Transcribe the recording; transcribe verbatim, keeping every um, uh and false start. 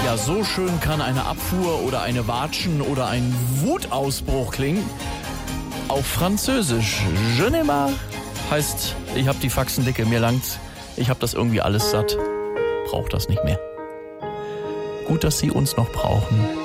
Ja, so schön kann eine Abfuhr oder eine Watschen oder ein Wutausbruch klingen. Auf Französisch. Je ne marre heißt, ich hab die Faxen dicke, mir langt's. Ich hab das irgendwie alles satt. Brauch das nicht mehr. Gut, dass Sie uns noch brauchen.